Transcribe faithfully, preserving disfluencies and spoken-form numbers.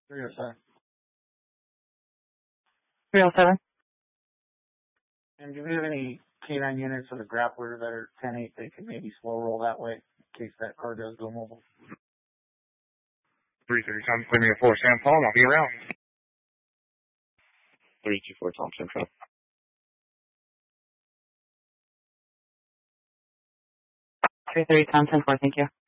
three oh seven. three oh seven. And do we have any K nine units or the grappler that are ten eight that could maybe slow roll that way in case that car does go mobile? three thirty Tom, clear me a four, Sam Paul, I'll be around. three two four Tom Central. three thirty Tom ten four, thank you.